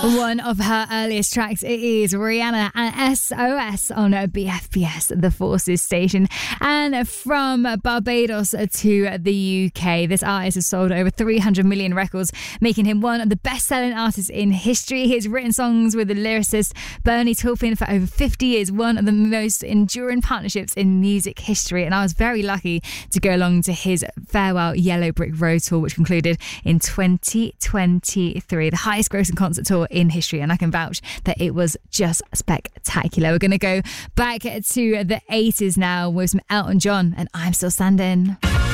One of her earliest tracks, it is Rihanna and SOS on BFBS, the Forces station. And from Barbados to the UK, this artist has sold over 300 million records, making him one of the best-selling artists in history. He's written songs with the lyricist Bernie Taupin for over 50 years, one of the most enduring partnerships in music history. And I was very lucky to go along to his farewell Yellow Brick Road tour, which concluded in 2023, the highest grossing concert tour in history, and I can vouch that it was just spectacular. We're going to go back to the 80s now with some Elton John and I'm Still Standing.